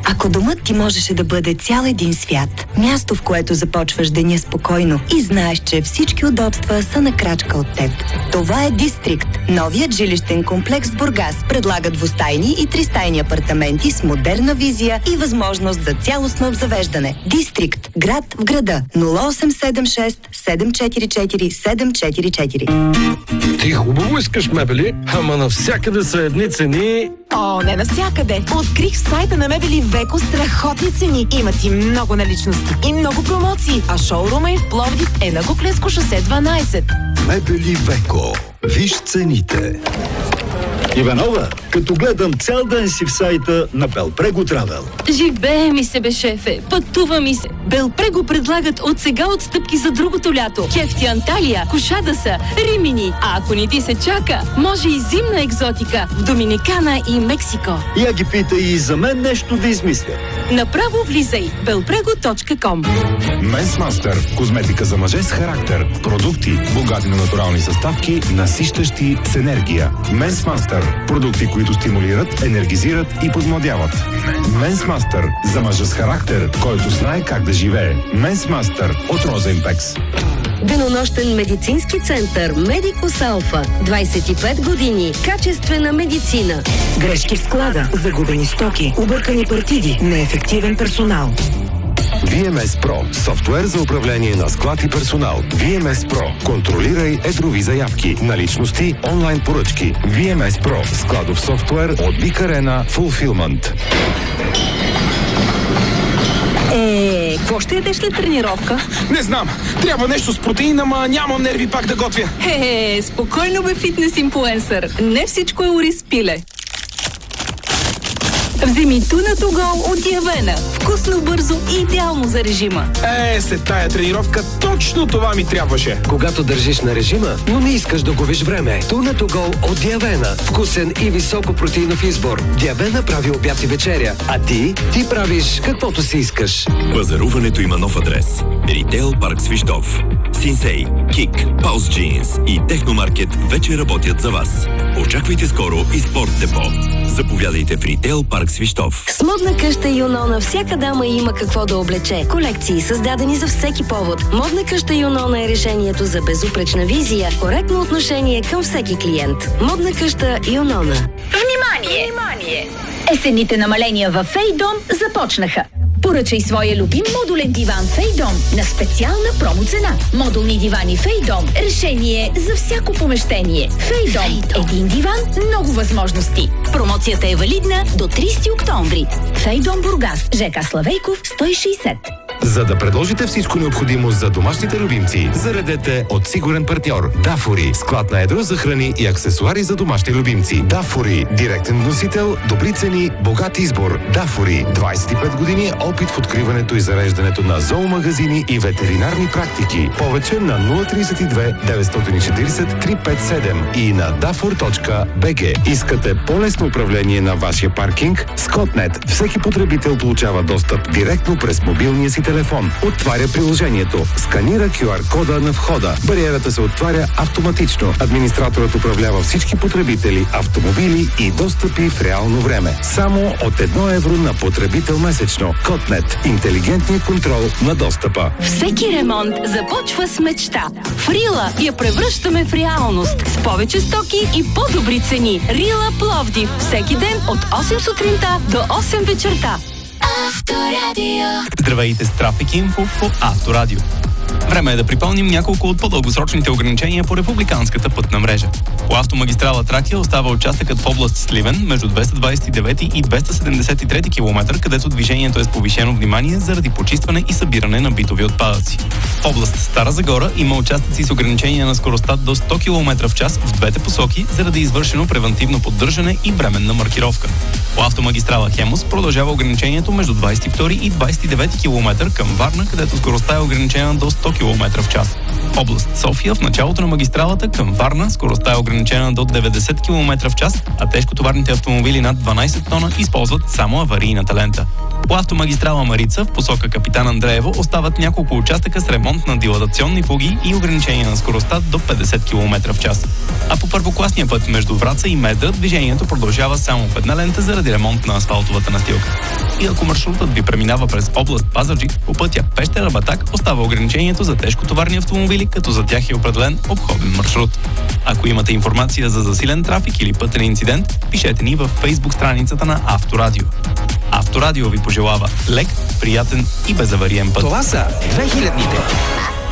Ако домът ти можеше да бъде цял един свят, място, в което започваш деня спокойно и знаеш, че всички удобства са на крачка от теб. Това е Дистрикт. Новият жилищен комплекс в Бургас предлага двустайни и тристайни апартаменти с модерна визия и възможност за цялостно обзавеждане. Дистрикт. Град в града. 0876 744 744. Ти хубаво искаш мебели, ама навсякъде са едни цени. О, не навсякъде. Открих в сайта на Мебели Веко страхотни цени. Имат и много наличности и много промоции. А шоурума им в Пловдив е на Куклensко шосе 12. Мебели Веко. Виж цените. Иванова, като гледам цял ден си в сайта на Белпрего Травел. Живее ми се, бе, шефе. Пътува ми се. Белпрего предлагат от сега отстъпки за другото лято. Кефти Анталия, Кошадаса, Римини. А ако не ти се чака, може и зимна екзотика в Доминикана и Мексико. Я ги питай и за мен нещо да измисля. Направо влизай. belprego.com. Men's Master. Козметика за мъже с характер. Продукти, богати на натурални съставки, насищащи с енергия. Men's Master. Продукти, които стимулират, енергизират и подмладяват. Men's Master. За мъжа с характер, който знае как да живее. Men's Master от Розенпекс. Денонощен медицински център Медикус Алфа. 25 години. Качествена медицина. Грешки в склада, загубени стоки, объркани партиди, неефективен персонал. VMS Pro. Софтуер за управление на склад и персонал. VMS Pro. Контролирай едрови заявки, наличности, онлайн поръчки. VMS Pro. Складов софтуер от Big Arena Fulfillment. Какво ще ядеш след тренировка? Не знам. Трябва нещо с протеин, ама нямам нерви пак да готвя. Спокойно бе, фитнес инфлуенсър. Не всичко е ориз пиле. Вземи Tuna to Go от Диавена. Вкусно, бързо и идеално за режима. След тая тренировка точно това ми трябваше. Когато държиш на режима, но не искаш да губиш време. Tuna to Go от Диавена. Вкусен и високо протеинов избор. Диавена прави обяд и вечеря. А ти правиш каквото си искаш. Пазаруването има нов адрес. Ритейл парк Свищов. Синсей, Кик, Паус Джинс и Техномаркет вече работят за вас. Очаквайте скоро и Спорт Депо. Заповядайте в Ритейл парк Свищов. С модна къща Юнона всяка дама има какво да облече. Колекции създадени за всеки повод. Модна къща Юнона е решението за безупречна визия, коректно отношение към всеки клиент. Модна къща Юнона. Внимание! Есенните намаления във Фейдом започнаха. Поръчай своя любим модулен диван Фейдом на специална промо-цена. Модулни дивани Фейдом – решение за всяко помещение. Фейдом. Един диван, много възможности. Промоцията е валидна до 30 октомври. Фейдом Бургас, ЖК Славейков, 160. За да предложите всичко необходимо за домашните любимци, заредете от сигурен партньор Дафори. Склад на едро за храни и аксесуари за домашни любимци. Дафори. Директен вносител, добри цени, богат избор. Дафори. 25 години опит в откриването и зареждането на зоомагазини и ветеринарни практики. Повече на 032 940 357 и на dafor.bg. Искате по-лесно управление на вашия паркинг? С Котнет всеки потребител получава достъп директно през мобилния си телефон. Отваря приложението. Сканира QR-кода на входа. Бариерата се отваря автоматично. Администраторът управлява всички потребители, автомобили и достъпи в реално време. Само от 1 евро на потребител месечно. Котнет. Интелигентният контрол на достъпа. Всеки ремонт започва с мечта. В Рила я превръщаме в реалност. С повече стоки и по-добри цени. Рила Пловдив. Всеки ден от 8 сутринта до 8 вечерта. Авторадио. Здравейте с Трафик Инфо по Авторадио. Време е да припомним няколко от по-дългосрочните ограничения по републиканската пътна мрежа. По автомагистрала Тракия остава участъкът в област Сливен между 229 и 273 км, където движението е с повишено внимание заради почистване и събиране на битови отпадъци. В област Стара Загора има участъци с ограничения на скоростта до 100 км в час в двете посоки заради извършено превантивно поддържане и временна маркировка. По автомагистрала Хемус продължава ограничението между 22 и 29 км към Варна, където скоростта е ограничена до 100 км в час. Област София в началото на магистралата към Варна скоростта е ограничена до 90 км в час, а тежкотоварните автомобили над 12 тона използват само аварийната лента. По автомагистрала Марица в посока Капитан Андреево остават няколко участъка с ремонт на дилатационни фуги и ограничение на скоростта до 50 км в час. А по първокласния път между Враца и Мездра движението продължава само в една лента заради ремонт на асфалтовата настилка. и ако маршрутът ви преминава през област Пазарджик, по пътя Пещера-Батак остава ограничението за тежкотоварни автомобили, като за тях е определен обходен маршрут. Ако имате информация за засилен трафик или пътен инцидент, пишете ни в Facebook страницата на Авторадио. Авторадио ви пожелава лек, приятен и безавариен път. Това са 2000-ните.